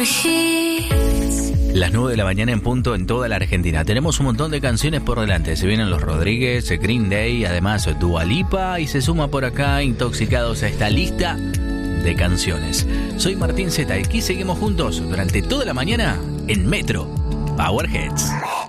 Las 9 de la mañana en punto en toda la Argentina. Tenemos un montón de canciones por delante. Se vienen los Rodríguez, Green Day, además Dua Lipa, y se suma por acá Intoxicados a esta lista de canciones. Soy Martín Zeta y aquí seguimos juntos durante toda la mañana en Metro Power Hits.